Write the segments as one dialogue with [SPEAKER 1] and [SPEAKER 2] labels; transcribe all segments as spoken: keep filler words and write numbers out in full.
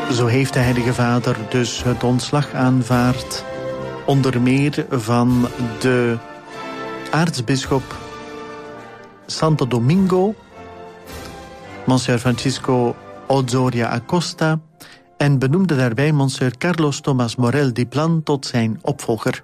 [SPEAKER 1] Zo heeft de Heilige Vader dus het ontslag aanvaard, onder meer van de aartsbisschop Santo Domingo, Monsignor Francisco Ozoria Acosta, en benoemde daarbij Monsignor Carlos Tomás Morel Di Plan tot zijn opvolger.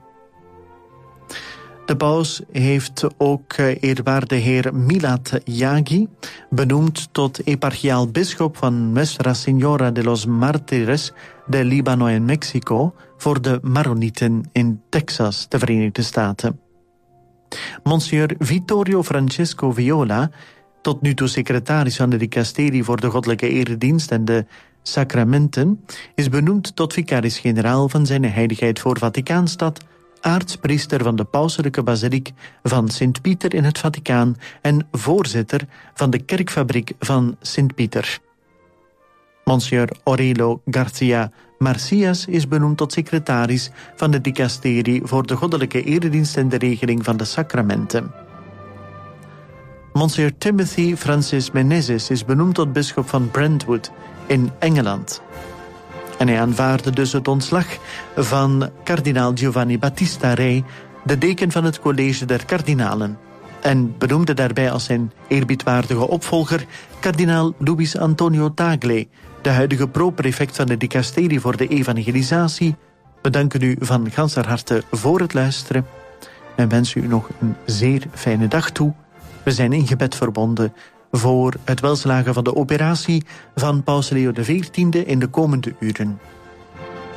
[SPEAKER 1] De paus heeft ook eerwaarde heer Milad Yaghi benoemd tot eparchiaal bisschop van Nuestra Señora de los Mártires de Líbano en Mexico voor de Maronieten in Texas, de Verenigde Staten. Monsignor Vittorio Francesco Viola, tot nu toe secretaris van de dicasterie voor de goddelijke eredienst en de sacramenten, is benoemd tot vicaris-generaal van zijn heiligheid voor Vaticaanstad, aartspriester van de pauselijke basiliek van Sint-Pieter in het Vaticaan en voorzitter van de kerkfabriek van Sint-Pieter. Monsignor Aurelio Garcia Marcias is benoemd tot secretaris van de dicasterie voor de goddelijke eredienst en de regeling van de sacramenten. Monsignor Timothy Francis Menezes is benoemd tot bisschop van Brentwood in Engeland. En hij aanvaarde dus het ontslag van kardinaal Giovanni Battista Re, de deken van het college der kardinalen, en benoemde daarbij als zijn eerbiedwaardige opvolger kardinaal Luis Antonio Tagle, de huidige pro-prefect van de dicasterie voor de evangelisatie. We danken u van ganser harte voor het luisteren en wensen u nog een zeer fijne dag toe. We zijn in gebed verbonden voor het welslagen van de operatie van Paus Leo de veertiende in de komende uren.